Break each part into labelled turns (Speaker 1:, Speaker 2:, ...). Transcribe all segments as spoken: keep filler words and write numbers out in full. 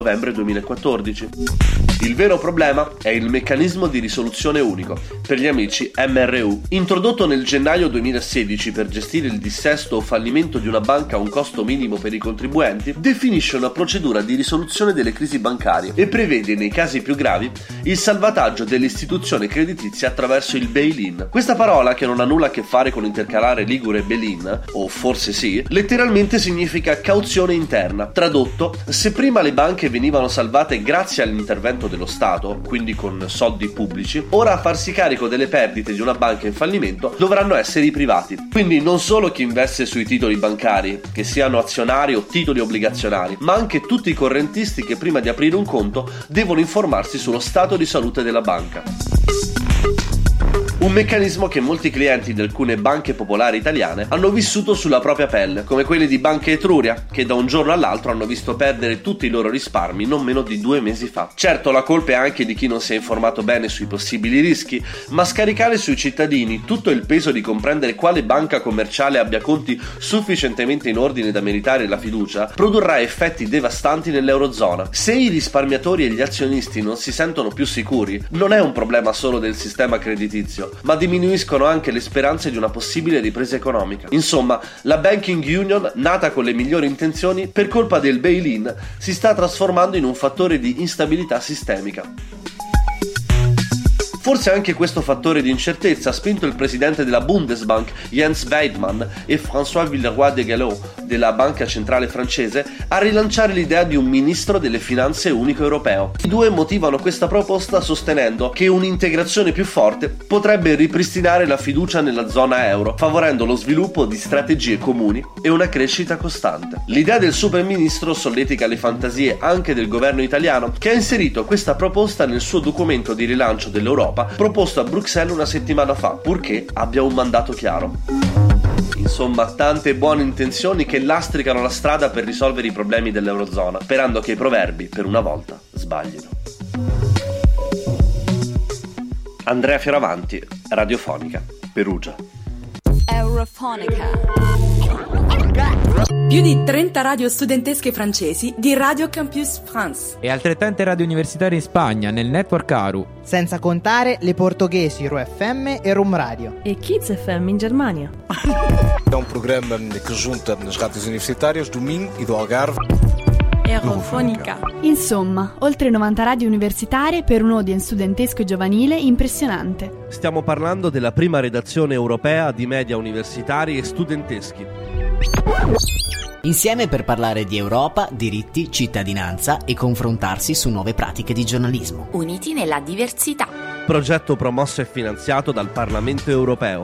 Speaker 1: novembre duemilaquattordici. Il vero problema è il meccanismo di risoluzione unico, per gli amici M R U, introdotto nel gennaio duemilasedici per gestire il dissesto o fallimento di una banca a un costo minimo per i contribuenti, definisce una procedura di risoluzione delle crisi bancarie e prevede nei casi più gravi il salvataggio dell'istituzione creditizia attraverso il bail-in. Questa parola, che non ha nulla a che fare con intercalare ligure e bail-in, o forse sì, letteralmente significa cauzione interna. Tradotto, se prima le banche venivano salvate grazie all'intervento dello Stato, quindi con soldi pubblici, ora a farsi carico delle perdite di una banca in fallimento dovranno essere i privati. Quindi non solo chi investe sui titoli bancari, che siano azionari o titoli obbligazionari, ma anche tutti i correntisti che prima di aprire un conto devono informarsi sullo stato di salute della banca. Un meccanismo che molti clienti di alcune banche popolari italiane hanno vissuto sulla propria pelle, come quelli di Banca Etruria, che da un giorno all'altro hanno visto perdere tutti i loro risparmi non meno di due mesi fa. Certo, la colpa è anche di chi non si è informato bene sui possibili rischi, ma scaricare sui cittadini tutto il peso di comprendere quale banca commerciale abbia conti sufficientemente in ordine da meritare la fiducia produrrà effetti devastanti nell'Eurozona. Se i risparmiatori e gli azionisti non si sentono più sicuri, non è un problema solo del sistema creditizio, ma diminuiscono anche le speranze di una possibile ripresa economica. Insomma, la Banking Union, nata con le migliori intenzioni, per colpa del bail-in si sta trasformando in un fattore di instabilità sistemica. Forse anche questo fattore di incertezza ha spinto il presidente della Bundesbank Jens Weidmann e François Villeroy de Galhau della Banca Centrale Francese a rilanciare l'idea di un ministro delle finanze unico europeo. I due motivano questa proposta sostenendo che un'integrazione più forte potrebbe ripristinare la fiducia nella zona euro, favorendo lo sviluppo di strategie comuni e una crescita costante. L'idea del super ministro solletica le fantasie anche del governo italiano, che ha inserito questa proposta nel suo documento di rilancio dell'Europa proposto a Bruxelles una settimana fa, purché abbia un mandato chiaro. Insomma, tante buone intenzioni che lastricano la strada per risolvere i problemi dell'Eurozona, sperando che i proverbi, per una volta, sbaglino. Andrea Fioravanti, Radiofonica, Perugia.
Speaker 2: Eurofonica. Più di trenta radio studentesche francesi di Radio Campus France
Speaker 3: e altrettante radio universitarie in Spagna nel network Aru,
Speaker 4: senza contare le portoghesi Ru F M e Rum Radio
Speaker 5: e Kids F M in Germania.
Speaker 6: É um programa que junta as rádios universitárias do Minho e do Algarve.
Speaker 2: Eurofonica.
Speaker 5: Insomma, oltre novanta radio universitarie per un audience studentesco e giovanile impressionante.
Speaker 1: Stiamo parlando della prima redazione europea di media universitari e studenteschi.
Speaker 7: Insieme per parlare di Europa, diritti, cittadinanza e confrontarsi su nuove pratiche di giornalismo.
Speaker 2: Uniti nella diversità.
Speaker 1: Progetto promosso e finanziato dal Parlamento europeo.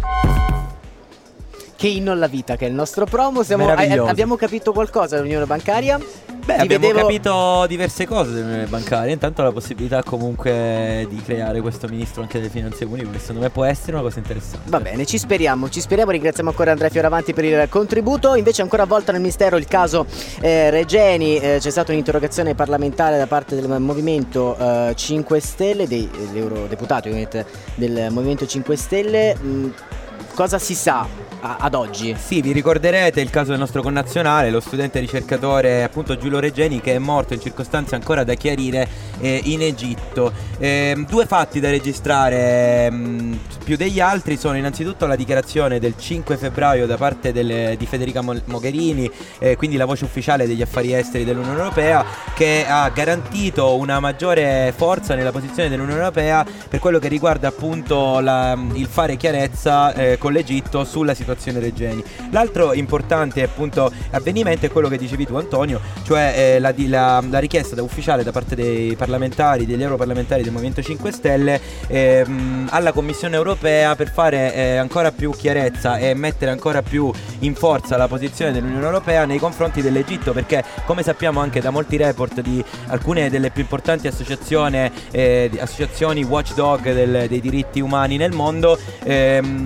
Speaker 4: Che inno alla vita, che è il nostro promo. Siamo, a, abbiamo capito qualcosa dell'unione bancaria?
Speaker 3: Beh,
Speaker 4: Ti
Speaker 3: abbiamo
Speaker 4: vedevo...
Speaker 3: capito diverse cose dell'unione bancaria. Intanto la possibilità comunque di creare questo ministro anche delle finanze uniche, che secondo me può essere una cosa interessante.
Speaker 4: Va bene, ci speriamo, ci speriamo. Ringraziamo ancora Andrea Fioravanti per il contributo. Invece ancora avvolto nel mistero il caso eh, Regeni. eh, C'è stata un'interrogazione parlamentare da parte del Movimento eh, cinque Stelle, dei, degli eurodeputati ovviamente del Movimento cinque Stelle. Mh, cosa si sa ad oggi?
Speaker 3: Sì, vi ricorderete il caso del nostro connazionale, lo studente ricercatore appunto Giulio Regeni, che è morto in circostanze ancora da chiarire eh, in Egitto. Eh, due fatti da registrare mh, più degli altri sono innanzitutto la dichiarazione del cinque febbraio da parte del, di Federica Mogherini, eh, quindi la voce ufficiale degli affari esteri dell'Unione Europea, che ha garantito una maggiore forza nella posizione dell'Unione Europea per quello che riguarda appunto la, il fare chiarezza eh, con l'Egitto sulla situazione Regeni. L'altro importante appunto avvenimento è quello che dicevi tu, Antonio, cioè eh, la, la, la richiesta da ufficiale da parte dei parlamentari, degli europarlamentari del Movimento cinque Stelle eh, mh, alla Commissione Europea per fare eh, ancora più chiarezza e mettere ancora più in forza la posizione dell'Unione Europea nei confronti dell'Egitto, perché come sappiamo anche da molti report di alcune delle più importanti associazioni eh, associazioni watchdog del, dei diritti umani nel mondo, ehm, sembra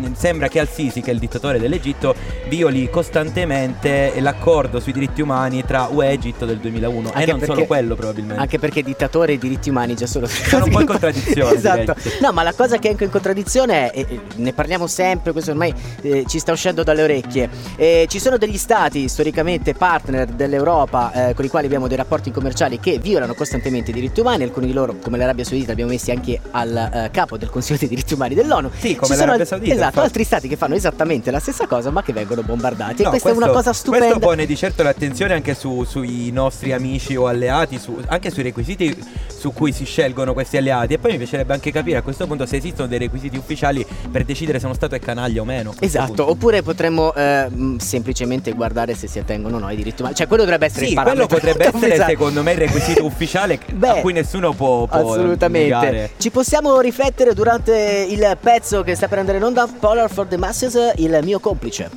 Speaker 3: sembra che Al-Sisi, che è il dittatore dell'Egitto, violi costantemente l'accordo sui diritti umani tra U E e Egitto del duemilauno.
Speaker 4: Anche
Speaker 3: e non
Speaker 4: perché,
Speaker 3: solo quello probabilmente.
Speaker 4: Anche perché dittatore e diritti umani già solo
Speaker 3: sono un po' in contraddizione.
Speaker 4: Esatto.
Speaker 3: Direi.
Speaker 4: No, ma la cosa che è anche in contraddizione è, e ne parliamo sempre, questo ormai eh, ci sta uscendo dalle orecchie, eh, ci sono degli stati storicamente partner dell'Europa eh, con i quali abbiamo dei rapporti commerciali che violano costantemente i diritti umani. Alcuni di loro, come l'Arabia Saudita, abbiamo messi anche al eh, capo del Consiglio dei diritti umani dell'ONU.
Speaker 3: Sì, come
Speaker 4: ci
Speaker 3: l'Arabia
Speaker 4: sono,
Speaker 3: Saudita.
Speaker 4: esatto,
Speaker 3: infatti.
Speaker 4: altri stati che fanno esattamente la stessa cosa ma che vengono bombardati.
Speaker 3: No,
Speaker 4: e questa
Speaker 3: questo,
Speaker 4: è una cosa stupenda.
Speaker 3: Questo pone di certo l'attenzione anche su, sui nostri amici o alleati, su, anche sui requisiti su cui si scelgono questi alleati. E poi mi piacerebbe anche capire a questo punto se esistono dei requisiti ufficiali per decidere se uno Stato è canaglia o meno.
Speaker 4: Esatto,
Speaker 3: punto.
Speaker 4: oppure potremmo eh, mh, semplicemente guardare se si attengono o no ai diritti umani. Cioè quello dovrebbe essere
Speaker 3: sì,
Speaker 4: il parametro.
Speaker 3: quello potrebbe essere
Speaker 4: Esatto.
Speaker 3: secondo me il requisito ufficiale
Speaker 4: Beh,
Speaker 3: a cui nessuno può, può
Speaker 4: assolutamente
Speaker 3: negare.
Speaker 4: Ci possiamo riflettere durante il pezzo che sta per andare in onda, Polar for the Masses, il mio complice.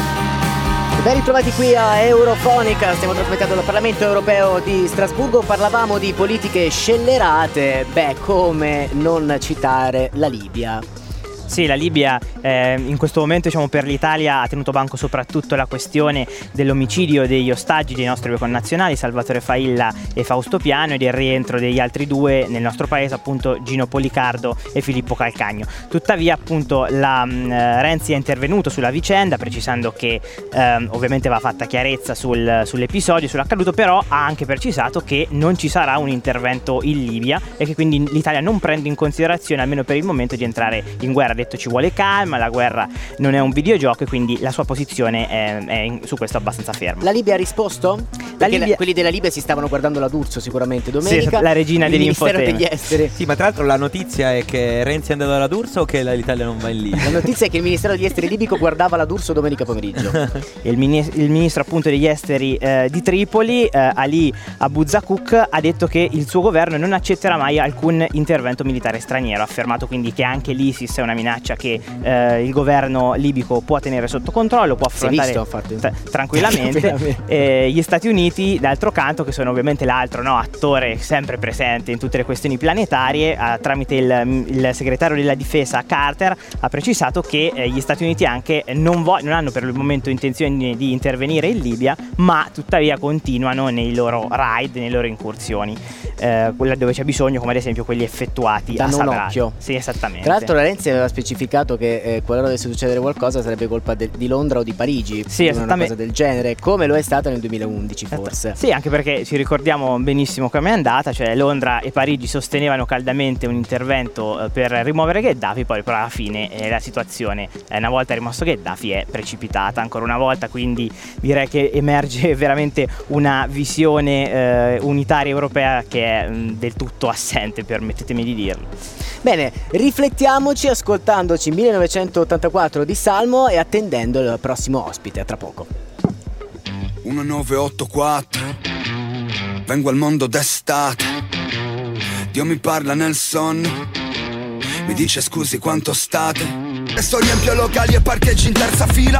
Speaker 4: Ben ritrovati qui a Eurofonica, stiamo trasmettendo dal Parlamento Europeo di Strasburgo. Parlavamo di politiche scellerate, beh, come non citare la Libia.
Speaker 8: Sì, la Libia eh, in questo momento, diciamo, per l'Italia ha tenuto banco soprattutto la questione dell'omicidio degli ostaggi dei nostri due connazionali, Salvatore Failla e Fausto Piano, e del rientro degli altri due nel nostro paese, appunto Gino Policardo e Filippo Calcagno. Tuttavia, appunto, la mh, Renzi è intervenuto sulla vicenda, precisando che ehm, ovviamente va fatta chiarezza sul, sull'episodio, sull'accaduto, però ha anche precisato che non ci sarà un intervento in Libia e che quindi l'Italia non prende in considerazione, almeno per il momento, di entrare in guerra. Ha detto ci vuole calma, la guerra non è un videogioco, e quindi la sua posizione è, è in, su questo abbastanza ferma.
Speaker 4: La Libia ha risposto? La Libia... la, quelli della Libia si stavano guardando la D'Urso sicuramente domenica.
Speaker 8: Sì, la regina degli
Speaker 4: Ministero
Speaker 8: infotainment
Speaker 4: degli esteri.
Speaker 3: Sì, ma tra l'altro la notizia è che Renzi è andato alla D'Urso o che l'Italia non va in Libia?
Speaker 4: La notizia è che il Ministero degli esteri libico guardava la D'Urso domenica pomeriggio.
Speaker 8: il, mini- il ministro appunto degli esteri eh, di Tripoli, eh, Ali Abu Zakuk, ha detto che il suo governo non accetterà mai alcun intervento militare straniero. Ha affermato quindi che anche l'ISIS è una minaccia che eh, il governo libico può tenere sotto controllo, può affrontare
Speaker 4: visto,
Speaker 8: tra- tranquillamente. eh, gli Stati Uniti, d'altro canto, che sono ovviamente l'altro no, attore sempre presente in tutte le questioni planetarie, eh, tramite il, il segretario della difesa Carter, ha precisato che eh, gli Stati Uniti anche non, vo- non hanno per il momento intenzione di, di intervenire in Libia, ma tuttavia continuano nei loro raid, nelle loro incursioni, eh, quella dove c'è bisogno, come ad esempio quelli effettuati
Speaker 4: danno
Speaker 8: a
Speaker 4: un
Speaker 8: Sabrata.
Speaker 4: occhio.
Speaker 8: Sì, esattamente.
Speaker 4: Tra l'altro Renzi aveva specificato che eh, qualora dovesse succedere qualcosa sarebbe colpa de- di Londra o di Parigi.
Speaker 8: Sì, esattamente.
Speaker 4: Una cosa del genere, come lo è stata nel duemilaundici forse.
Speaker 8: Sì, anche perché ci ricordiamo benissimo come è andata, cioè Londra e Parigi sostenevano caldamente un intervento eh, per rimuovere Gheddafi, poi però alla fine eh, la situazione, eh, una volta rimosso Gheddafi, è precipitata ancora una volta, quindi direi che emerge veramente una visione eh, unitaria europea che è mh, del tutto assente, permettetemi di dirlo.
Speaker 4: Bene, riflettiamoci ascoltandoci millenovecentottantaquattro di Salmo e attendendo il prossimo ospite, a tra poco.
Speaker 9: millenovecentottantaquattro, vengo al mondo d'estate, Dio mi parla nel sonno, mi dice scusi quanto state, e sto riempio locali e parcheggi in terza fila.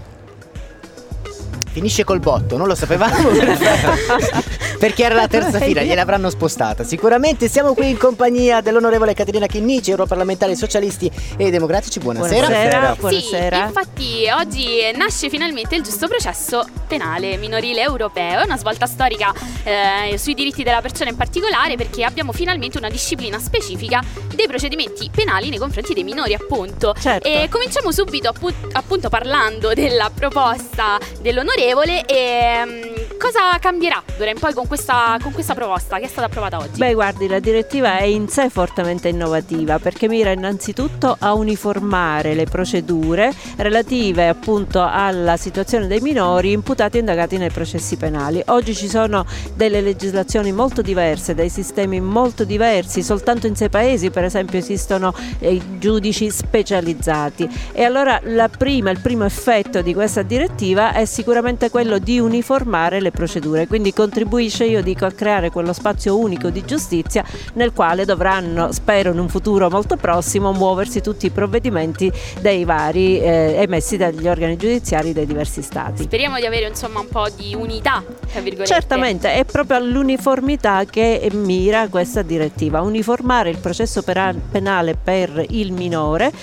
Speaker 4: Finisce col botto, non lo sapevamo perché era la terza fila, gliel'avranno spostata sicuramente. Siamo qui in compagnia dell'onorevole Caterina Chinnici, europarlamentare socialisti e democratici. Buonasera.
Speaker 10: Buonasera.
Speaker 11: Buonasera. Sì, infatti oggi nasce finalmente il giusto processo penale minorile europeo. È una svolta storica eh, sui diritti della persona in particolare, perché abbiamo finalmente una disciplina specifica dei procedimenti penali nei confronti dei minori, appunto.
Speaker 10: Certo.
Speaker 11: E cominciamo subito appu- appunto parlando della proposta dell'onorevole. E um, cosa cambierà d'ora in poi con questa, con questa proposta che è stata approvata oggi?
Speaker 10: Beh, guardi, la direttiva è in sé fortemente innovativa, perché mira innanzitutto a uniformare le procedure relative appunto alla situazione dei minori imputati e indagati nei processi penali. Oggi ci sono delle legislazioni molto diverse, dei sistemi molto diversi, soltanto in sei paesi per esempio esistono eh, giudici specializzati, e allora la prima, il primo effetto di questa direttiva è sicuramente quello di uniformare le procedure, quindi contribuisce, io dico, a creare quello spazio unico di giustizia nel quale dovranno, spero in un futuro molto prossimo, muoversi tutti i provvedimenti dei vari eh, emessi dagli organi giudiziari dei diversi stati.
Speaker 11: Speriamo di avere insomma un po' di unità, tra virgolette.
Speaker 10: Certamente, è proprio all'uniformità che mira questa direttiva, uniformare il processo penale per il minore,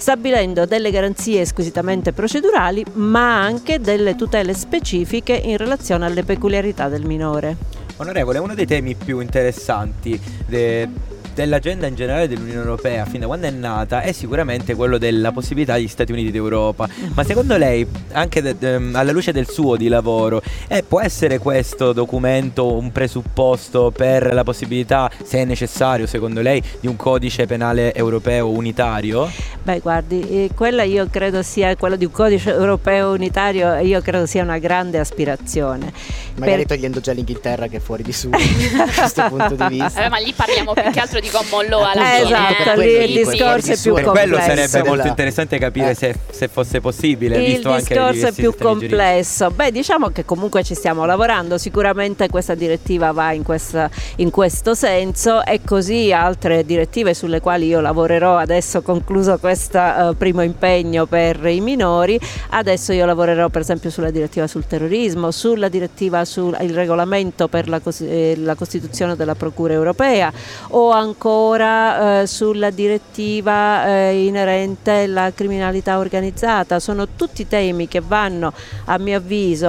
Speaker 10: stabilendo delle garanzie squisitamente procedurali, ma anche delle tutele specifiche in relazione alle peculiarità del minore.
Speaker 3: Onorevole, uno dei temi più interessanti de- dell'agenda in generale dell'Unione Europea fin da quando è nata è sicuramente quello della possibilità degli Stati Uniti d'Europa. Ma secondo lei, anche de- de- alla luce del suo di lavoro, eh, può essere questo documento un presupposto per la possibilità, se è necessario secondo lei, di un codice penale europeo unitario?
Speaker 10: Beh, guardi, eh, quella io credo sia, quello di un codice europeo unitario, io credo sia una grande aspirazione.
Speaker 4: Magari
Speaker 10: per...
Speaker 4: togliendo già l'Inghilterra che è fuori di su da questo punto di vista.
Speaker 11: Eh, ma lì parliamo più che altro di common law alla
Speaker 10: eh,
Speaker 11: fine.
Speaker 10: Esatto, lì il discorso è più
Speaker 3: per
Speaker 10: complesso.
Speaker 3: quello sarebbe
Speaker 10: della...
Speaker 3: molto interessante capire eh. se, se fosse possibile,
Speaker 10: il
Speaker 3: visto anche
Speaker 10: discorso è più complesso.
Speaker 3: Giuridici.
Speaker 10: Beh, diciamo che comunque ci stiamo lavorando, sicuramente questa direttiva va in, questa, in questo senso, e così altre direttive sulle quali io lavorerò adesso, concluso questo uh, primo impegno per i minori. Adesso io lavorerò per esempio sulla direttiva sul terrorismo, sulla direttiva sul il regolamento per la, eh, la costituzione della Procura Europea, o ancora eh, sulla direttiva eh, inerente alla criminalità organizzata. Sono tutti temi che vanno, a mio avviso,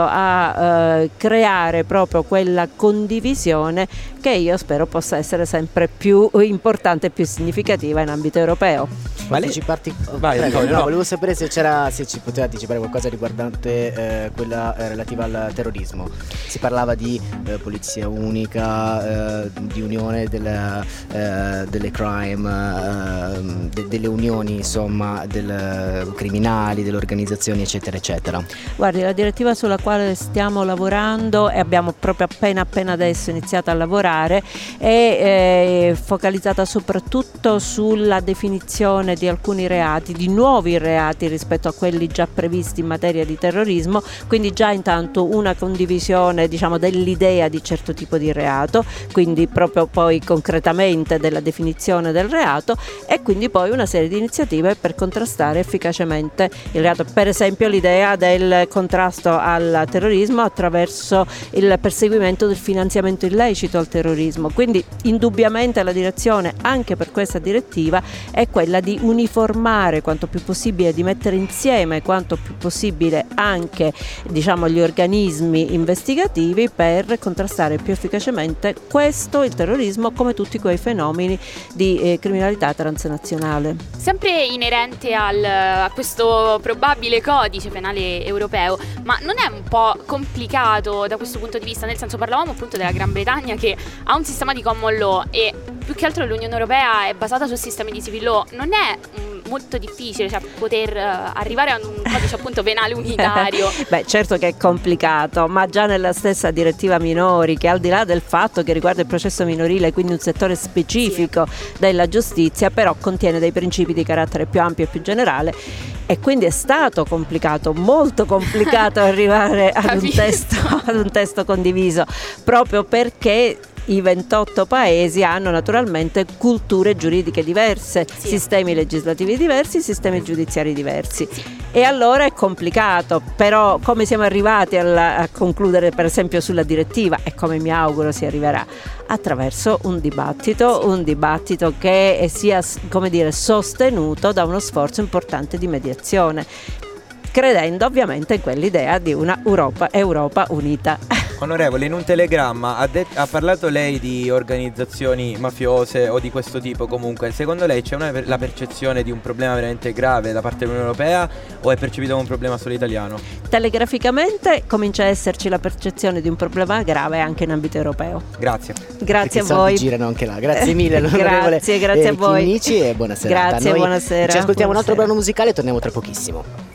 Speaker 10: a eh, creare proprio quella condivisione che io spero possa essere sempre più importante e più significativa in ambito europeo.
Speaker 4: Ma lei ci parti...
Speaker 3: Vai,
Speaker 4: Prego,
Speaker 3: Antonio,
Speaker 4: no,
Speaker 3: no.
Speaker 4: volevo sapere se c'era, se ci poteva anticipare qualcosa riguardante eh, quella eh, relativa al terrorismo. Si parlava di eh, polizia unica, eh, di unione delle, eh, delle crime, eh, de- delle unioni insomma del, criminali, delle organizzazioni eccetera eccetera.
Speaker 10: Guardi, la direttiva sulla quale stiamo lavorando, e abbiamo proprio appena appena adesso iniziato a lavorare, è eh, focalizzata soprattutto sulla definizione di alcuni reati, di nuovi reati rispetto a quelli già previsti in materia di terrorismo, quindi già intanto una condivisione, diciamo, dell'idea di certo tipo di reato, quindi proprio poi concretamente della definizione del reato, e quindi poi una serie di iniziative per contrastare efficacemente il reato, per esempio l'idea del contrasto al terrorismo attraverso il perseguimento del finanziamento illecito al terrorismo. Quindi indubbiamente la direzione anche per questa direttiva è quella di uniformare quanto più possibile, di mettere insieme quanto più possibile anche, diciamo, gli organismi investigativi per contrastare più efficacemente questo, il terrorismo, come tutti quei fenomeni di eh, criminalità transnazionale.
Speaker 11: Sempre inerente al, a questo probabile codice penale europeo, ma non è un po' complicato da questo punto di vista? Nel senso, parlavamo appunto della Gran Bretagna che ha un sistema di common law e più che altro l'Unione Europea è basata su sistemi di civil law. Non è mh, molto difficile, cioè, poter uh, arrivare a un codice appunto penale unitario?
Speaker 10: Beh, certo che è complicato, ma già nella stessa direttiva minori, che al di là del fatto che riguarda il processo minorile, quindi un settore specifico sì. della giustizia, però contiene dei principi di carattere più ampio e più generale, e quindi è stato complicato, molto complicato arrivare ad un, testo, ad un testo condiviso, proprio perché i ventotto paesi hanno naturalmente culture giuridiche diverse, sì. sistemi legislativi diversi, sistemi giudiziari diversi, sì. e allora è complicato. Però come siamo arrivati alla, a concludere per esempio sulla direttiva, e come mi auguro si arriverà, attraverso un dibattito, sì. un dibattito che sia, come dire, sostenuto da uno sforzo importante di mediazione, credendo ovviamente in quell'idea di una Europa, Europa unita.
Speaker 3: Onorevole, in un telegramma ha, det- ha parlato lei di organizzazioni mafiose o di questo tipo. Comunque, secondo lei c'è una, la percezione di un problema veramente grave da parte dell'Unione Europea, o è percepito come un problema solo italiano?
Speaker 10: Telegraficamente comincia a esserci la percezione di un problema grave anche in ambito europeo.
Speaker 3: Grazie.
Speaker 10: Grazie
Speaker 4: Perché
Speaker 10: a voi.
Speaker 4: girano anche là. Grazie mille l'onorevole
Speaker 10: Grazie, grazie
Speaker 4: eh,
Speaker 10: a voi.
Speaker 4: Chinnici, e buona serata.
Speaker 10: Grazie,
Speaker 4: Noi
Speaker 10: buonasera.
Speaker 4: Ci ascoltiamo
Speaker 10: buonasera.
Speaker 4: un altro brano musicale e torniamo tra pochissimo.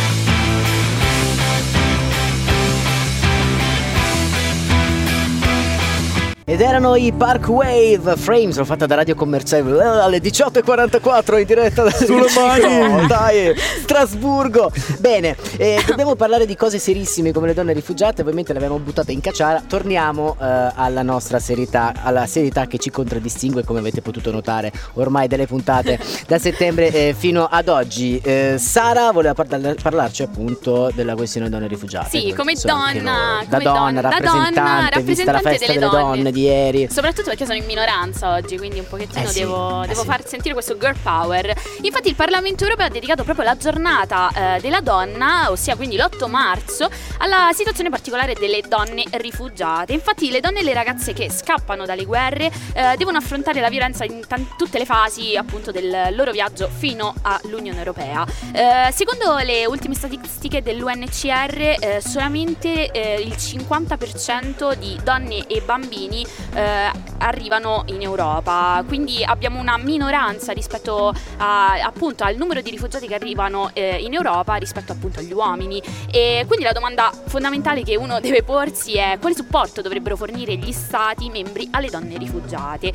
Speaker 4: Ed erano i Park Wave Frames, l'ho fatta da Radio Commerciale alle diciotto e quarantaquattro in diretta da
Speaker 3: Sulle mani.
Speaker 4: Dai, Strasburgo. Bene, eh, dobbiamo parlare di cose serissime come le donne rifugiate. Ovviamente le abbiamo buttate in cacciara. Torniamo eh, alla nostra serietà, alla serietà che ci contraddistingue, come avete potuto notare ormai dalle puntate da settembre eh, fino ad oggi. eh, Sara voleva par- parlarci appunto della questione donne rifugiate.
Speaker 11: Sì, come
Speaker 4: Insomma,
Speaker 11: donna,
Speaker 4: da
Speaker 11: come
Speaker 4: donna,
Speaker 11: donna,
Speaker 4: rappresentante,
Speaker 11: da donna,
Speaker 4: vista la
Speaker 11: rappresentante
Speaker 4: festa
Speaker 11: delle
Speaker 4: delle donne,
Speaker 11: donne
Speaker 4: di ieri.
Speaker 11: Soprattutto perché sono in minoranza oggi, quindi un pochettino
Speaker 4: eh sì,
Speaker 11: devo,
Speaker 4: eh
Speaker 11: devo
Speaker 4: sì.
Speaker 11: far sentire questo girl power. Infatti il Parlamento europeo ha dedicato proprio la giornata eh, della donna, ossia quindi l'otto marzo, alla situazione particolare delle donne rifugiate. Infatti le donne e le ragazze che scappano dalle guerre eh, devono affrontare la violenza in t- tutte le fasi appunto del loro viaggio fino all'Unione Europea. Eh, secondo le ultime statistiche dell'U N C R eh, solamente eh, il cinquanta per cento di donne e bambini eh, arrivano in Europa, quindi abbiamo una minoranza rispetto a, appunto al numero di rifugiati che arrivano eh, in Europa rispetto appunto agli uomini. E quindi la domanda fondamentale che uno deve porsi è: quale supporto dovrebbero fornire gli stati membri alle donne rifugiate?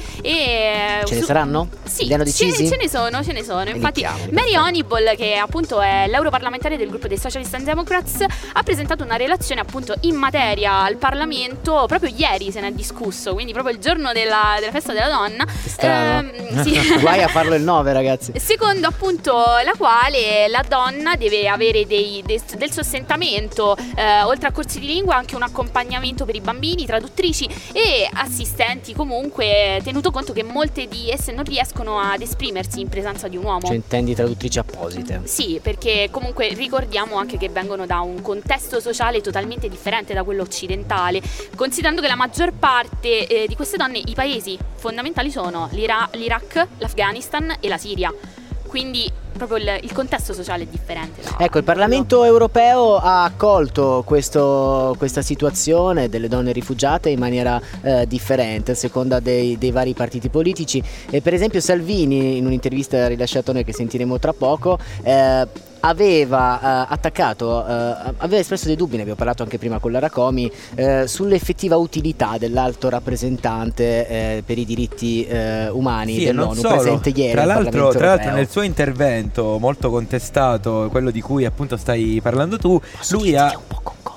Speaker 11: E
Speaker 4: ce ne
Speaker 11: su-
Speaker 4: saranno?
Speaker 11: Sì,
Speaker 4: Li hanno
Speaker 11: ce,
Speaker 4: decisi?
Speaker 11: ce ne sono, ce ne sono. Infatti
Speaker 4: Iniziamo,
Speaker 11: Mary Honeyball, che appunto è l'europarlamentare del gruppo dei Socialist and Democrats, ha presentato una relazione appunto in materia al Parlamento proprio ieri, se ne è discusso, quindi proprio il giorno della, della festa della donna.
Speaker 4: Ehm,
Speaker 11: sì.
Speaker 4: Guai a farlo il nove, ragazzi.
Speaker 11: Secondo appunto la quale la donna deve avere dei, dei, del sostentamento, eh, oltre a corsi di lingua anche un accompagnamento per i bambini, traduttrici e assistenti, comunque tenuto conto che molte di esse non riescono ad esprimersi in presenza di un uomo.
Speaker 4: Cioè intendi traduttrici apposite?
Speaker 11: Sì, perché comunque ricordiamo anche che vengono da un contesto sociale totalmente differente da quello occidentale, considerando che la maggior parte eh, di queste donne, i paesi fondamentali sono l'Ira- l'Iraq, l'Afghanistan e la Siria. Quindi proprio il, il contesto sociale è differente. Da
Speaker 4: ecco, il Parlamento europeo ha accolto questo, questa situazione delle donne rifugiate in maniera eh, differente a seconda dei, dei vari partiti politici. E per esempio Salvini, in un'intervista rilasciata noi che sentiremo tra poco, eh, aveva eh, attaccato, eh, aveva espresso dei dubbi, ne abbiamo parlato anche prima con Lara Comi, eh, sull'effettiva utilità dell'alto rappresentante eh, per i diritti eh, umani
Speaker 3: sì,
Speaker 4: dell'ONU,
Speaker 3: non solo.
Speaker 4: presente ieri
Speaker 3: tra
Speaker 4: al
Speaker 3: l'altro,
Speaker 4: Parlamento
Speaker 3: tra l'altro
Speaker 4: europeo.
Speaker 3: nel suo intervento molto contestato, quello di cui appunto stai parlando tu, Posso lui ha
Speaker 4: un po' concordo.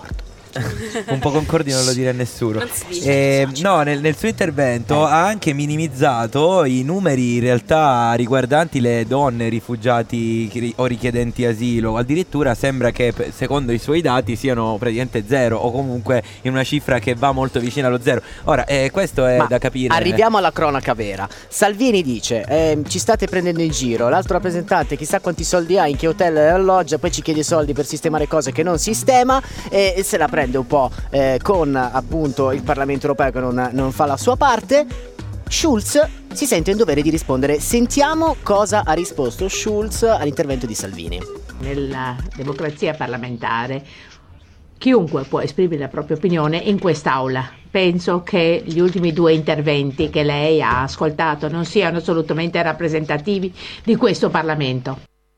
Speaker 3: un po' concordi non lo dire a nessuno.
Speaker 11: Non si dice.
Speaker 3: Eh, no, nel, nel suo intervento
Speaker 4: Eh.
Speaker 3: ha anche minimizzato i numeri in realtà riguardanti le donne rifugiati chi- o richiedenti asilo. Addirittura sembra che pe- secondo i suoi dati siano praticamente zero, o comunque in una cifra che va molto vicina allo zero. Ora, eh, questo è
Speaker 4: Ma
Speaker 3: da capire.
Speaker 4: arriviamo alla cronaca vera. Salvini dice eh, ci state prendendo in giro, l'altro rappresentante chissà quanti soldi ha, in che hotel alloggia, poi ci chiede soldi per sistemare cose che non sistema, e, e se la prende un po' eh, con appunto il Parlamento europeo che non, non fa la sua parte. Schulz si sente in dovere di rispondere. Sentiamo cosa ha risposto Schulz all'intervento di Salvini.
Speaker 12: Nella democrazia parlamentare chiunque può esprimere la propria opinione in quest'aula. Penso che gli ultimi due interventi che lei ha ascoltato non siano assolutamente rappresentativi di questo Parlamento.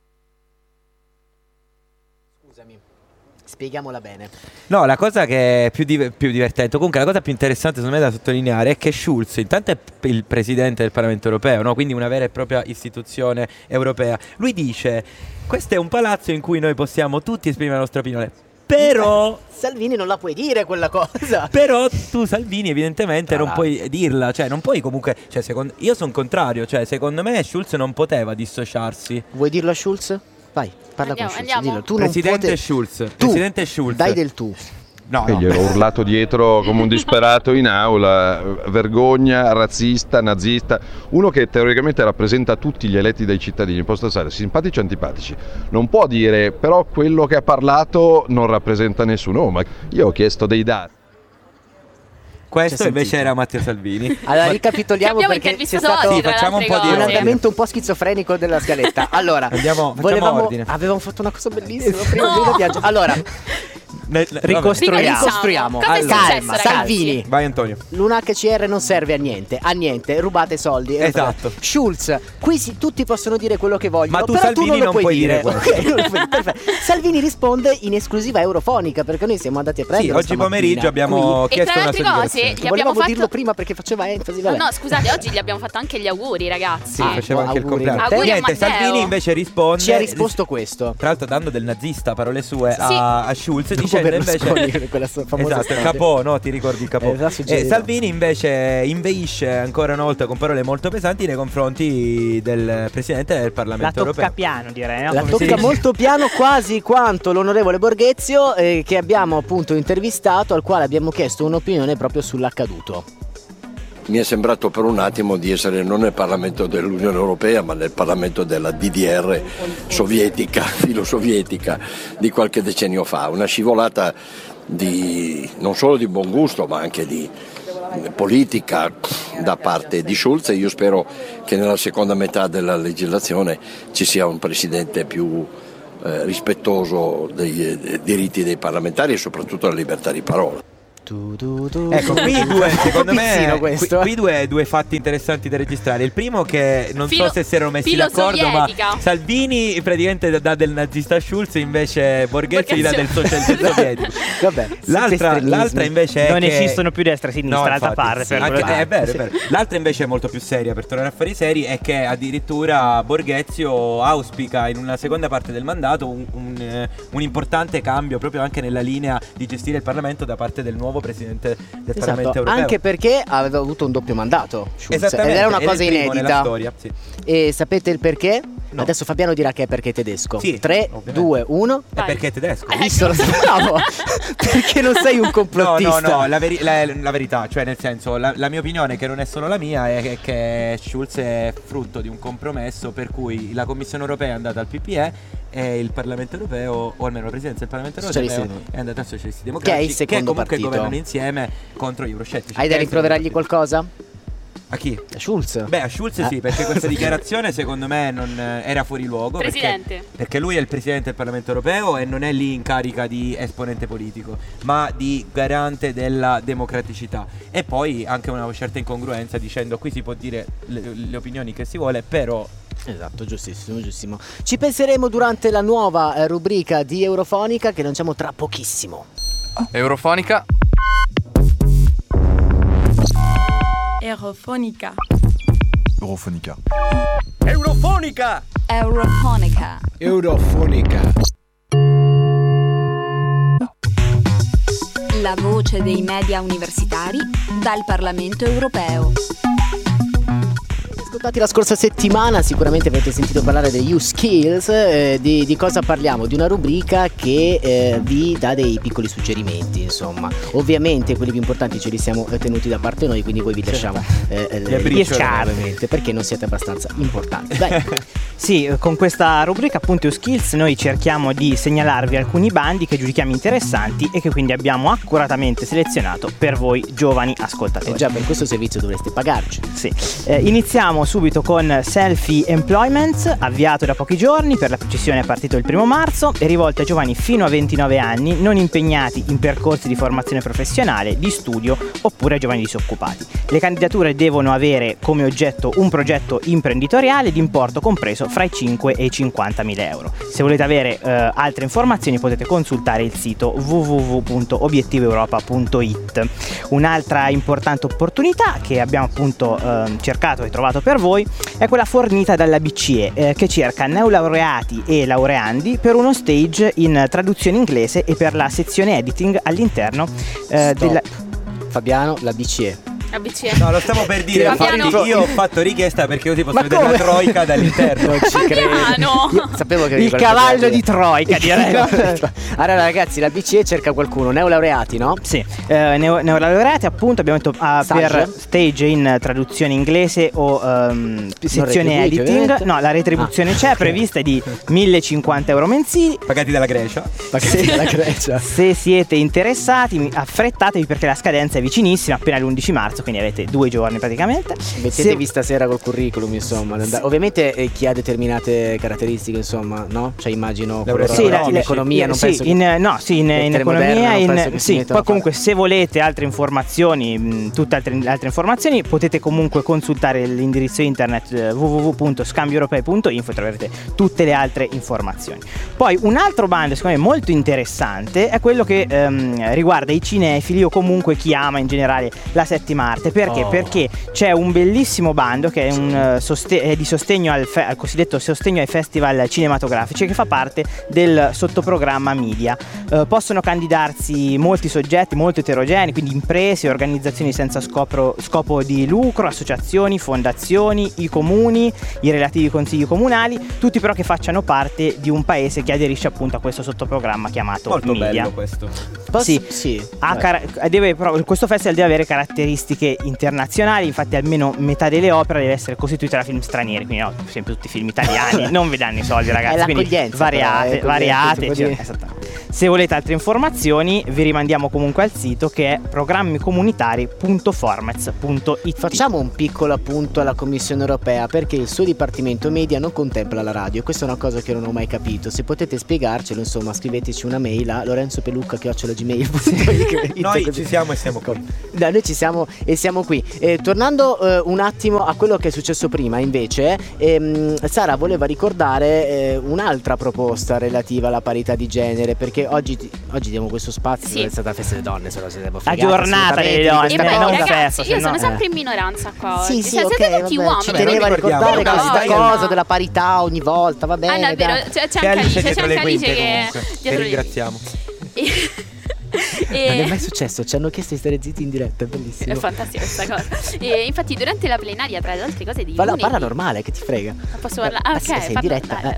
Speaker 4: Spieghiamola bene.
Speaker 3: No, la cosa che è più, div- più divertente, comunque la cosa più interessante secondo me da sottolineare è che Schulz intanto è p- il presidente del Parlamento europeo, no? Quindi una vera e propria istituzione europea. Lui dice: questo è un palazzo in cui noi possiamo tutti esprimere la nostra opinione. Però
Speaker 4: Salvini non la puoi dire quella cosa.
Speaker 3: Però tu Salvini evidentemente
Speaker 4: Tra
Speaker 3: non puoi dirla, cioè non puoi comunque, cioè secondo, io sono contrario, cioè secondo me Schulz non poteva dissociarsi.
Speaker 4: Vuoi dirlo a Schulz? Vai, parla
Speaker 11: Andiamo,
Speaker 4: con Schulz,
Speaker 11: andiamo.
Speaker 4: dillo. Tu
Speaker 3: Presidente
Speaker 4: non
Speaker 3: Schulz,
Speaker 4: tu,
Speaker 3: Presidente Schulz.
Speaker 4: Dai del tu.
Speaker 3: No,
Speaker 13: E
Speaker 3: no.
Speaker 13: gli ero urlato dietro come un disperato in aula, vergogna, razzista, nazista, uno che teoricamente rappresenta tutti gli eletti dai cittadini, posso essere simpatici o antipatici, non può dire però quello che ha parlato non rappresenta nessuno. Oh, ma io ho chiesto dei dati.
Speaker 3: Questo
Speaker 4: C'è
Speaker 3: invece
Speaker 4: sentito.
Speaker 3: era Matteo Salvini.
Speaker 4: Allora ricapitoliamo
Speaker 11: Che abbiamo
Speaker 4: perché c'è
Speaker 11: intervistato
Speaker 4: stato
Speaker 11: oggi,
Speaker 3: Sì,
Speaker 11: tra le
Speaker 3: facciamo un
Speaker 11: altre
Speaker 3: po' di
Speaker 4: un
Speaker 11: cose.
Speaker 3: ordine.
Speaker 4: andamento un po' schizofrenico della scaletta. Allora,
Speaker 3: Andiamo, facciamo
Speaker 4: volevamo,
Speaker 3: ordine.
Speaker 4: avevamo fatto una cosa bellissima prima di una viaggio. Allora,
Speaker 3: Ne- ne-
Speaker 4: ricostruiamo.
Speaker 11: Ricostruiamo. Cosa è
Speaker 4: Allora,
Speaker 11: successo,
Speaker 4: calma,
Speaker 11: ragazzi?
Speaker 4: Salvini.
Speaker 3: vabbè. Vai Antonio.
Speaker 4: L'U N H C R non serve a niente, a niente, rubate soldi.
Speaker 3: Esatto.
Speaker 4: Schulz, qui sì, tutti possono dire quello che vogliono,
Speaker 3: Ma tu,
Speaker 4: però
Speaker 3: Salvini,
Speaker 4: tu non lo
Speaker 3: non
Speaker 4: puoi
Speaker 3: puoi
Speaker 4: dire.
Speaker 3: dire
Speaker 4: Ok, non lo puoi dire, perfetto. Salvini risponde in esclusiva eurofonica perché noi siamo andati a
Speaker 3: Sì,
Speaker 4: prendere
Speaker 3: oggi pomeriggio abbiamo
Speaker 11: E
Speaker 3: chiesto
Speaker 11: tra le
Speaker 3: una
Speaker 11: altre cose
Speaker 3: soddisfazione.
Speaker 11: gli abbiamo
Speaker 4: Volevamo
Speaker 11: fatto...
Speaker 4: dirlo prima perché faceva enfasi,
Speaker 11: No,
Speaker 4: vabbè.
Speaker 11: no, scusate, oggi gli abbiamo fatto anche gli auguri, ragazzi.
Speaker 3: Sì,
Speaker 4: Ah,
Speaker 3: faceva anche il
Speaker 4: auguri,
Speaker 3: compleanno.
Speaker 4: Matteo.
Speaker 11: Auguri a
Speaker 3: Niente,
Speaker 11: Matteo.
Speaker 3: Salvini invece risponde.
Speaker 4: Ci ha risposto questo.
Speaker 3: Tra l'altro dando del nazista, parole sue,
Speaker 11: Sì.
Speaker 3: a, a Schulz,
Speaker 4: Dopo
Speaker 3: dicendo
Speaker 4: Berlusconi,
Speaker 3: invece
Speaker 4: quella sua famosa
Speaker 3: esatto, il
Speaker 4: storia.
Speaker 3: capò, no? Ti ricordi il capò?
Speaker 4: Eh, esatto,
Speaker 3: e
Speaker 4: suggerito.
Speaker 3: Salvini invece inveisce ancora una volta con parole molto pesanti nei confronti del Presidente del
Speaker 8: La
Speaker 3: Parlamento
Speaker 8: tocca
Speaker 3: europeo.
Speaker 8: piano, direi. No?
Speaker 4: La
Speaker 8: Come si
Speaker 4: tocca
Speaker 8: dice?
Speaker 4: molto piano, quasi quanto l'onorevole Borghezio, eh, che abbiamo appunto intervistato, al quale abbiamo chiesto un'opinione proprio sull'accaduto.
Speaker 14: mi è sembrato per un attimo di essere non nel Parlamento dell'Unione Europea ma nel Parlamento della D D R sovietica, filo-sovietica di qualche decennio fa, una scivolata di, non solo di buon gusto ma anche di politica da parte di Schulz, e io spero che nella seconda metà della legislazione ci sia un presidente più eh, rispettoso dei, dei diritti dei parlamentari e soprattutto della libertà di parola.
Speaker 4: Tu, tu, tu.
Speaker 3: Ecco, qui due, secondo me,
Speaker 4: questo.
Speaker 3: qui, qui due, due fatti interessanti da registrare. Il primo, che non
Speaker 11: Filo-
Speaker 3: so se si erano messi
Speaker 11: filo
Speaker 3: d'accordo, ma
Speaker 11: sovietica.
Speaker 3: Salvini praticamente dà del nazista Schulz, invece Borghezio gli dà del socialista sovietico.
Speaker 4: Vabbè,
Speaker 3: L'altra, l'altra invece è
Speaker 8: non
Speaker 3: che
Speaker 8: esistono più destra e sinistra,
Speaker 3: No,
Speaker 8: d'altra
Speaker 3: infatti,
Speaker 8: parte.
Speaker 3: sì,
Speaker 8: per
Speaker 3: anche-
Speaker 8: quello-
Speaker 3: è vero, è vero. L'altra invece è molto più seria, per tornare a fare i seri, è che addirittura Borghezio auspica in una seconda parte del mandato un, un, eh, un importante cambio proprio anche nella linea di gestire il Parlamento da parte del nuovo presidente del
Speaker 4: Esatto,
Speaker 3: Parlamento europeo.
Speaker 4: anche perché aveva avuto un doppio mandato Schulz,
Speaker 3: Esattamente,
Speaker 4: ed era una
Speaker 3: era
Speaker 4: cosa
Speaker 3: il primo
Speaker 4: inedita
Speaker 3: nella storia, sì.
Speaker 4: E sapete il perché?
Speaker 3: No.
Speaker 4: Adesso Fabiano dirà che è perché tedesco.
Speaker 3: Sì,
Speaker 4: tre, due, uno.
Speaker 3: È perché è tedesco.
Speaker 4: Hai visto? Lo sapevo. Perché non sei un
Speaker 3: No,
Speaker 4: complottista.
Speaker 3: no, no, la, veri- la- la verità, cioè nel senso, la, la mia opinione, che non è solo la mia, è che, che Schulz è frutto di un compromesso per cui la Commissione europea è andata al P P E e il Parlamento europeo, o almeno la presidenza del Parlamento europeo,
Speaker 4: Socialisti.
Speaker 3: è andata ai Socialisti
Speaker 4: Che è il
Speaker 3: Democratici, che,
Speaker 4: secondo
Speaker 3: comunque
Speaker 4: partito.
Speaker 3: governano insieme contro gli euroscettici.
Speaker 4: Hai da
Speaker 3: Che è il secondo
Speaker 4: rimproverargli qualcosa?
Speaker 3: A chi?
Speaker 4: A Schulz.
Speaker 3: Beh, a Schulz
Speaker 4: Ah.
Speaker 3: sì, perché questa dichiarazione secondo me non eh, era fuori luogo. perché-
Speaker 11: Presidente.
Speaker 3: Perché, lui è il presidente del Parlamento europeo e non è lì in carica di esponente politico, ma di garante della democraticità. E poi anche una certa incongruenza dicendo qui si può dire le, le opinioni che si vuole, però.
Speaker 4: Esatto, giustissimo, giustissimo. Ci penseremo durante la nuova eh, rubrica di Eurofonica che lanciamo tra pochissimo.
Speaker 15: Eurofonica.
Speaker 2: Eurofonica.
Speaker 15: Eurofonica.
Speaker 3: Eurofonica!
Speaker 2: Eurofonica.
Speaker 6: Eurofonica.
Speaker 2: La voce dei media universitari dal Parlamento europeo.
Speaker 4: Ascoltati la scorsa settimana, sicuramente avete sentito parlare degli U-Skills. eh, di, di cosa parliamo? Di una rubrica che eh, vi dà dei piccoli suggerimenti, insomma. Ovviamente quelli più importanti ce li siamo eh, tenuti da parte noi, quindi voi vi lasciamo eh, eh,
Speaker 8: Le
Speaker 4: le
Speaker 8: briciole.
Speaker 4: scarpe, ovviamente, perché non siete abbastanza importanti. Dai.
Speaker 8: Sì, con questa rubrica appunto U-Skills noi cerchiamo di segnalarvi alcuni bandi che giudichiamo interessanti e che quindi abbiamo accuratamente selezionato per voi giovani ascoltatori.
Speaker 4: E già per questo servizio dovreste pagarci.
Speaker 8: Sì. Eh, iniziamo subito con Selfie Employment, avviato da pochi giorni, per la precisione è partito il primo marzo, è rivolto ai giovani fino a ventinove anni non impegnati in percorsi di formazione professionale, di studio oppure ai giovani disoccupati. Le candidature devono avere come oggetto un progetto imprenditoriale di importo compreso fra i cinque e i cinquantamila euro. Se volete avere eh, altre informazioni potete consultare il sito w w w punto obiettivo europa punto i t. Un'altra importante opportunità che abbiamo appunto eh, cercato e trovato per voi è quella fornita dalla B C E eh, che cerca neolaureati e laureandi per uno stage in traduzione inglese e per la sezione editing all'interno eh,
Speaker 4: Stop.
Speaker 8: della...
Speaker 4: Fabiano, la B C E.
Speaker 11: A B C E.
Speaker 3: No, lo stavo per dire,
Speaker 11: Fabiano.
Speaker 3: infatti io ho fatto richiesta perché così posso
Speaker 4: Ma
Speaker 3: vedere
Speaker 4: come?
Speaker 3: la troica dall'interno.
Speaker 4: Non ci credo.
Speaker 11: Fabiano.
Speaker 4: Io sapevo che
Speaker 8: il cavallo di Troika, direi.
Speaker 4: Allora ragazzi, la B C E cerca qualcuno, neolaureati, no?
Speaker 8: Sì, eh, neo- neolaureati appunto abbiamo detto ah,
Speaker 4: Stage?
Speaker 8: per stage in traduzione inglese o ehm, sezione
Speaker 4: retribuiti,
Speaker 8: editing.
Speaker 4: ovviamente.
Speaker 8: No, la retribuzione
Speaker 4: Ah,
Speaker 8: c'è,
Speaker 4: ok.
Speaker 8: prevista è di millecinquanta euro mensili.
Speaker 3: Pagati dalla Grecia.
Speaker 4: Pagati dalla Grecia.
Speaker 8: Se siete interessati, mi- affrettatevi perché la scadenza è vicinissima, appena l'undici marzo, quindi avete due giorni praticamente.
Speaker 4: Mettetevi
Speaker 8: Se-
Speaker 4: stasera col curriculum, insomma. da- Ovviamente eh, chi ha determinate caratteristiche, insomma, no? Cioè immagino
Speaker 3: Laureato
Speaker 4: coloro-
Speaker 8: Sì, la-
Speaker 4: in
Speaker 8: la-
Speaker 4: economia, non
Speaker 8: sì,
Speaker 4: penso che-
Speaker 8: in, no, sì, in, in
Speaker 4: lettere
Speaker 8: economia,
Speaker 4: moderne non penso
Speaker 8: in,
Speaker 4: che si
Speaker 8: sì,
Speaker 4: mettano
Speaker 8: poi
Speaker 4: a fare.
Speaker 8: comunque se volete altre informazioni, mh, tutte altre, altre informazioni, potete comunque consultare l'indirizzo internet eh, w w w punto scambi europei punto info e troverete tutte le altre informazioni. Poi un altro bando secondo me molto interessante è quello che ehm, riguarda i cinefili o comunque chi ama in generale la settima arte. Perché?
Speaker 3: Oh.
Speaker 8: Perché c'è un bellissimo bando che è, un, eh, soste- è di sostegno al, fe- al cosiddetto sostegno ai festival cinematografici, che fa parte del sottoprogramma Media. Eh, possono candidarsi molti soggetti molto eterogenei, quindi imprese, organizzazioni senza scopro- scopo di lucro, associazioni, fondazioni, i comuni, i relativi consigli comunali, tutti però che facciano parte di un paese che aderisce appunto a questo sottoprogramma chiamato
Speaker 3: Molto
Speaker 8: Media.
Speaker 3: bello questo.
Speaker 4: Posso-
Speaker 8: Sì,
Speaker 4: sì,
Speaker 8: Ha
Speaker 4: vai.
Speaker 8: cara- deve, però, questo festival deve avere caratteristiche statistiche internazionali, infatti almeno metà delle opere deve essere costituita da film stranieri, quindi no, per esempio tutti i film italiani non vi danno i soldi, ragazzi,
Speaker 4: è
Speaker 8: quindi
Speaker 4: l'accoglienza,
Speaker 8: variate,
Speaker 4: però,
Speaker 8: variate,
Speaker 4: ecco,
Speaker 8: cioè, se volete altre informazioni vi rimandiamo comunque al sito che è programmicomunitari punto formez punto it.
Speaker 4: Facciamo un piccolo appunto alla Commissione Europea, perché il suo Dipartimento Media non contempla la radio. Questa è una cosa che non ho mai capito. Se potete spiegarcelo, insomma, scriveteci una mail a lorenzopelucca chiocciola gmail punto it.
Speaker 3: Noi ci siamo e siamo qui.
Speaker 4: Da, noi ci siamo e siamo qui. Eh, tornando eh, un attimo a quello che è successo prima, invece, ehm, Sara voleva ricordare eh, un'altra proposta relativa alla parità di genere, perché oggi, oggi diamo questo spazio.
Speaker 11: Sì.
Speaker 4: È stata la festa delle donne, se no siamo
Speaker 8: la giornata delle donne,
Speaker 11: e poi,
Speaker 8: non
Speaker 11: ragazzi,
Speaker 8: festa,
Speaker 11: io sono
Speaker 8: no,
Speaker 11: sempre
Speaker 8: eh.
Speaker 11: in minoranza qua.
Speaker 4: Sì,
Speaker 11: oggi.
Speaker 4: sì,
Speaker 11: Cioè,
Speaker 4: ok,
Speaker 11: siete tutti
Speaker 4: vabbè,
Speaker 11: uomini.
Speaker 4: ci teneva a ricordare
Speaker 11: no,
Speaker 4: questa
Speaker 11: no,
Speaker 4: cosa
Speaker 11: no.
Speaker 4: della parità ogni volta, va bene.
Speaker 11: Ah, no, è vero,
Speaker 4: dai.
Speaker 11: c'è, c'è
Speaker 3: C'è
Speaker 11: anche
Speaker 3: Alice
Speaker 11: Alice, c'è
Speaker 3: dietro
Speaker 11: anche
Speaker 3: le
Speaker 11: Alice
Speaker 3: quinte,
Speaker 11: che
Speaker 3: comunque.
Speaker 11: dietro
Speaker 3: Ti
Speaker 11: le-
Speaker 3: ringraziamo.
Speaker 4: Non è mai successo, ci hanno chiesto di stare zitti in diretta, è bellissimo.
Speaker 11: È fantastica questa cosa. E infatti durante la plenaria, tra le altre cose di
Speaker 4: Parla,
Speaker 11: lunedì,
Speaker 4: parla normale, che ti frega.
Speaker 11: posso parlare? Ah,
Speaker 4: Ah,
Speaker 11: ok,
Speaker 4: sì, sei in
Speaker 11: parlo-
Speaker 4: diretta,
Speaker 11: dai,
Speaker 4: eh.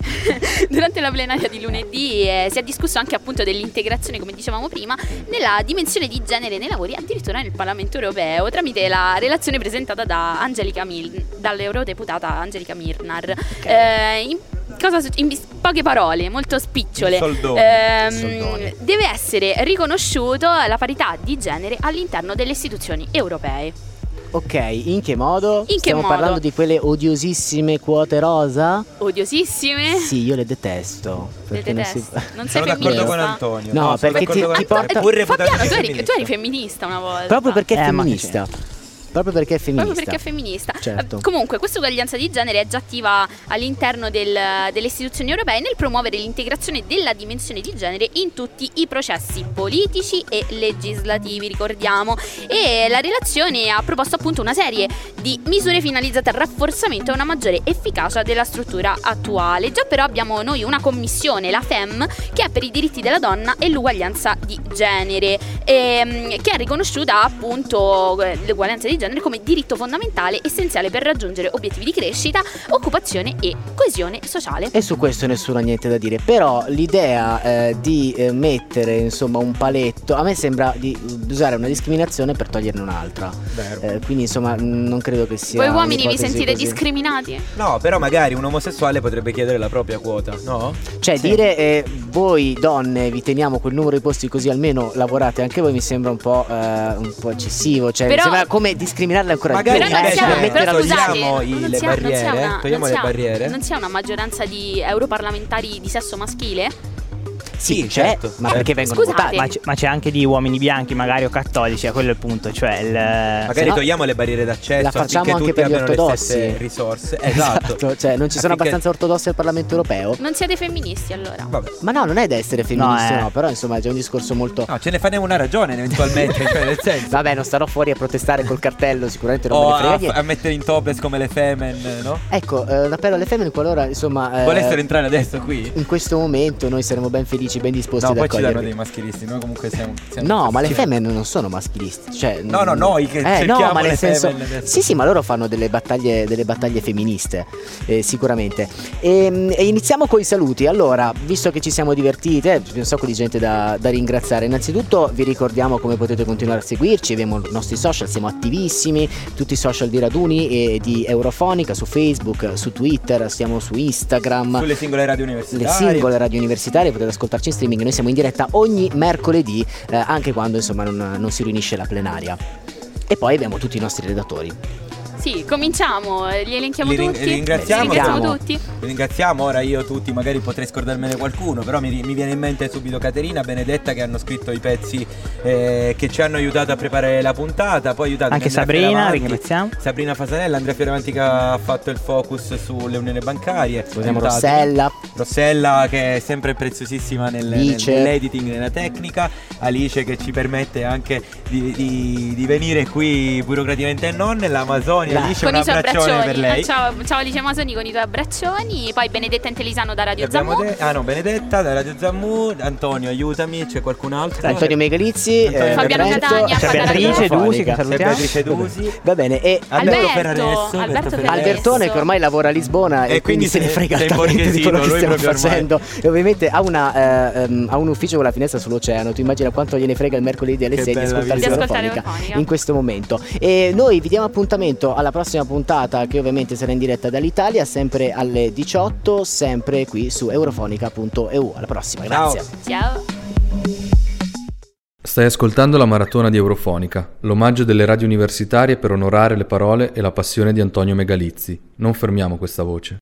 Speaker 11: ok. Durante la plenaria di lunedì eh, si è discusso anche appunto dell'integrazione, come dicevamo prima, nella dimensione di genere nei lavori, addirittura nel Parlamento Europeo, tramite la relazione presentata da Angelica Mil- dall'eurodeputata Angelica Milnar. Eh, in Cosa suc- in bis- poche parole, molto spicciole,
Speaker 3: In soldoni.
Speaker 11: ehm,
Speaker 3: Soldoni.
Speaker 11: deve essere riconosciuto la parità di genere all'interno delle istituzioni europee.
Speaker 4: Ok, in che modo?
Speaker 11: In che
Speaker 4: Stiamo
Speaker 11: modo?
Speaker 4: parlando di quelle odiosissime quote rosa?
Speaker 11: Odiosissime?
Speaker 4: Sì, io le detesto.
Speaker 11: Le
Speaker 4: perché non si-
Speaker 11: detesti. Non sei
Speaker 3: Sono d'accordo
Speaker 11: femminista?
Speaker 3: con Antonio.
Speaker 4: No,
Speaker 3: sono
Speaker 4: perché ti-
Speaker 3: d'accordo
Speaker 4: ti
Speaker 3: con
Speaker 4: porta-
Speaker 3: Pur reputato
Speaker 11: Fabiano, tu eri,
Speaker 3: femminista.
Speaker 11: tu eri femminista una volta.
Speaker 4: Proprio perché è
Speaker 8: Eh, ma che
Speaker 4: femminista. Proprio perché è femminista.
Speaker 11: Proprio perché è femminista.
Speaker 4: Certo.
Speaker 11: Eh, Comunque, questa uguaglianza di genere è già attiva all'interno del- delle istituzioni europee nel promuovere l'integrazione della dimensione di genere in tutti i processi politici e legislativi, ricordiamo. E la relazione ha proposto appunto una serie di misure finalizzate al rafforzamento e una maggiore efficacia della struttura attuale. Già però abbiamo noi una commissione, la F E M, che è per i diritti della donna e l'uguaglianza di genere, ehm, che è riconosciuta appunto eh, l'uguaglianza di genere come diritto fondamentale essenziale per raggiungere obiettivi di crescita, occupazione e coesione sociale.
Speaker 4: E su questo nessuno ha niente da dire. Però l'idea eh, di eh, mettere insomma un paletto, a me sembra di usare una discriminazione per toglierne un'altra. Eh, quindi insomma non credo che sia.
Speaker 11: Voi uomini vi
Speaker 4: un'ipotesi
Speaker 11: sentite
Speaker 4: così.
Speaker 11: discriminati?
Speaker 3: No, però magari un omosessuale potrebbe chiedere la propria quota, no?
Speaker 4: Cioè
Speaker 3: Sì.
Speaker 4: dire eh, voi donne vi teniamo quel numero di posti così almeno lavorate anche voi mi sembra un po', eh, un po' eccessivo. Cioè
Speaker 11: Però-
Speaker 4: mi sembra come discriminarle ancora
Speaker 3: Magari
Speaker 4: di più.
Speaker 11: Però non
Speaker 4: eh,
Speaker 11: si ha-
Speaker 4: cioè,
Speaker 3: però
Speaker 4: mettere
Speaker 11: però
Speaker 4: a-
Speaker 11: scusate,
Speaker 3: togliamo i-
Speaker 11: non
Speaker 3: le
Speaker 11: si ha- non si ha
Speaker 3: barriere,
Speaker 11: una-
Speaker 3: togliamo
Speaker 11: non
Speaker 3: le
Speaker 11: si ha-
Speaker 3: barriere.
Speaker 11: Non si ha una maggioranza di europarlamentari di sesso maschile?
Speaker 4: Sì, c'è,
Speaker 3: certo.
Speaker 4: ma perché vengono
Speaker 11: Scusate.
Speaker 4: votati?
Speaker 8: Ma, c- ma c'è anche di uomini bianchi magari o cattolici, è quello il punto, cioè il
Speaker 3: Magari
Speaker 4: no,
Speaker 3: togliamo le barriere d'accesso
Speaker 4: la facciamo
Speaker 3: affinché
Speaker 4: anche
Speaker 3: tutti
Speaker 4: per gli
Speaker 3: abbiano le
Speaker 4: ortodossi.
Speaker 3: stesse risorse. Esatto.
Speaker 4: Esatto, cioè non ci sono
Speaker 3: Affinché-
Speaker 4: abbastanza ortodossi al Parlamento Europeo?
Speaker 11: Non siete femministi allora?
Speaker 3: Vabbè.
Speaker 4: Ma no, non è da essere femministi,
Speaker 8: No,
Speaker 4: no,
Speaker 8: eh.
Speaker 4: però insomma è già un discorso molto.
Speaker 3: No, ce ne faremo una ragione eventualmente, cioè nel senso.
Speaker 4: Vabbè, non starò fuori a protestare col cartello, sicuramente non
Speaker 3: O
Speaker 4: me ne frega
Speaker 3: a,
Speaker 4: niente.
Speaker 3: a mettere in topless come le femen, no?
Speaker 4: Ecco, eh, un appello alle femmine qualora insomma eh,
Speaker 3: Volessero entrare adesso qui?
Speaker 4: in questo momento noi saremo ben felici, ben disposti
Speaker 3: No,
Speaker 4: ad
Speaker 3: poi ci danno
Speaker 4: accogliervi.
Speaker 3: dei maschilisti, noi comunque siamo, siamo
Speaker 4: No, ma le
Speaker 3: sì.
Speaker 4: femmine non sono maschilisti, cioè
Speaker 3: No, no, noi che
Speaker 4: eh,
Speaker 3: cerchiamo
Speaker 4: no, ma nel
Speaker 3: le
Speaker 4: senso
Speaker 3: femmine adesso.
Speaker 4: sì, sì, ma loro fanno delle battaglie, delle battaglie femministe, eh, sicuramente. E, e iniziamo con i saluti. Allora, visto che ci siamo divertiti, eh, c'è un sacco di gente da, da ringraziare. Innanzitutto vi ricordiamo come potete continuare a seguirci, abbiamo i nostri social, siamo attivissimi, tutti i social di Raduni e di Eurofonica, su Facebook, su Twitter, siamo su Instagram.
Speaker 3: Sulle singole radio
Speaker 4: Le
Speaker 3: universitarie.
Speaker 4: singole radio universitarie potete ascoltarci in streaming. Noi siamo in diretta ogni mercoledì, eh, anche quando insomma non, non si riunisce la plenaria. E poi abbiamo tutti i nostri redattori.
Speaker 11: Sì, cominciamo, li elenchiamo
Speaker 3: Li ring-
Speaker 11: tutti.
Speaker 3: li ringraziamo,
Speaker 11: Li ringraziamo
Speaker 4: siamo-
Speaker 11: tutti.
Speaker 3: Vi ringraziamo, ora io tutti, magari potrei scordarmene qualcuno, però mi, mi viene in mente subito Caterina, Benedetta che hanno scritto i pezzi eh, che ci hanno aiutato a preparare la puntata, poi aiutato
Speaker 8: Anche Sabrina, ringraziamo.
Speaker 3: Sabrina Fasanella, Andrea Fioravanti che ha fatto il focus sulle unioni bancarie.
Speaker 4: Abbiamo
Speaker 3: aiutatemi.
Speaker 4: Rossella.
Speaker 3: Rossella che è sempre preziosissima nel, nel-
Speaker 4: Alice.
Speaker 3: nell'editing, nella tecnica. Alice che ci permette anche di, di- di venire qui burocraticamente e non, l'Amazonia Masoni, Alice,
Speaker 11: con
Speaker 3: un
Speaker 11: i suoi
Speaker 3: abbraccione
Speaker 11: abbraccioni.
Speaker 3: per lei.
Speaker 11: Ciao, ciao Alice Masoni con i tuoi abbraccioni. Poi Benedetta Intelisano da Radio Zammu.
Speaker 3: De- ah no, Benedetta da Radio Zammu. Antonio, aiutami, c'è qualcun altro?
Speaker 4: Antonio Megalizzi,
Speaker 3: Antonio
Speaker 4: eh,
Speaker 11: Fabiano
Speaker 4: Brento,
Speaker 11: Catania,
Speaker 4: c'è
Speaker 11: Fabiano
Speaker 4: Beatrice
Speaker 11: Catania.
Speaker 4: Dusi, che
Speaker 3: C'è
Speaker 4: salutiamo.
Speaker 3: Beatrice Dusi.
Speaker 4: Va bene, e
Speaker 3: Alberto
Speaker 11: Alberto,
Speaker 3: Ferraresso,
Speaker 11: Alberto
Speaker 3: Alberto
Speaker 11: Ferraresso.
Speaker 4: Albertone che ormai lavora a Lisbona e,
Speaker 3: E
Speaker 4: quindi,
Speaker 3: quindi
Speaker 4: se ne
Speaker 3: se-
Speaker 4: frega
Speaker 3: sei
Speaker 4: altamente di quello che
Speaker 3: borghesino, lui
Speaker 4: stiamo
Speaker 3: proprio ormai.
Speaker 4: facendo e ovviamente ha, una, eh, ehm, ha un ufficio con la finestra sull'oceano. Tu immagina quanto gliene frega il mercoledì alle
Speaker 3: Che
Speaker 4: sei di
Speaker 3: bella
Speaker 4: ascoltare
Speaker 3: vita.
Speaker 11: Di ascoltare
Speaker 4: Eurofonica
Speaker 11: Eurofonica.
Speaker 4: in questo momento. E noi vi diamo appuntamento alla prossima puntata, che ovviamente sarà in diretta dall'Italia, sempre alle diciotto, sempre qui su eurofonica punto e u. Alla prossima, grazie.
Speaker 11: Ciao.
Speaker 16: Stai ascoltando la maratona di Eurofonica, l'omaggio delle radio universitarie per onorare le parole e la passione di Antonio Megalizzi. Non fermiamo questa voce.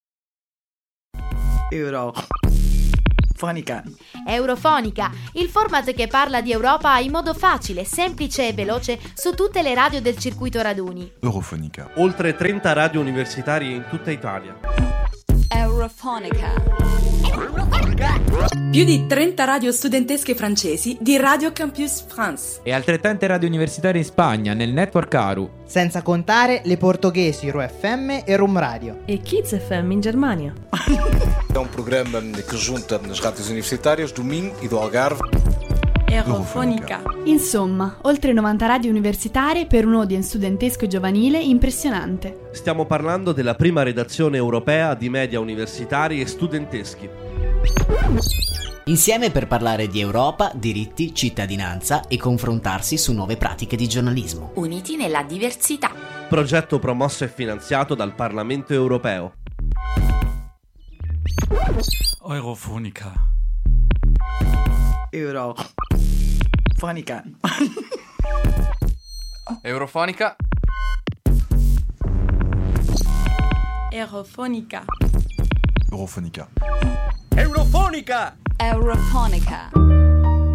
Speaker 17: Eurofonica. Eurofonica, il format che parla di Europa in modo facile, semplice e veloce su tutte le radio del circuito raduni.
Speaker 15: Eurofonica.
Speaker 1: Oltre trenta radio universitarie in tutta Italia.
Speaker 2: Eurofonica. Più di trenta radio studentesche francesi di Radio Campus France.
Speaker 18: E altrettante radio universitarie in Spagna, nel network Aru.
Speaker 19: Senza contare le portoghesi Ru F M e Rum Radio.
Speaker 20: E Kids F M in Germania.
Speaker 6: É um programa que junta as rádios universitárias do Minho e do Algarve.
Speaker 5: Eurofonica. Insomma, oltre novanta radio universitarie per un audience studentesco e giovanile impressionante.
Speaker 1: Stiamo parlando della prima redazione europea di media universitari e studenteschi.
Speaker 7: Insieme per parlare di Europa, diritti, cittadinanza e confrontarsi su nuove pratiche di giornalismo.
Speaker 2: Uniti nella diversità.
Speaker 1: Progetto promosso e finanziato dal Parlamento europeo.
Speaker 15: Eurofonica.
Speaker 17: Eurofonica.
Speaker 15: Eurofonica.
Speaker 2: Eurofonica.
Speaker 15: Eurofonica.
Speaker 17: Eurofonica.
Speaker 2: Eurofonica.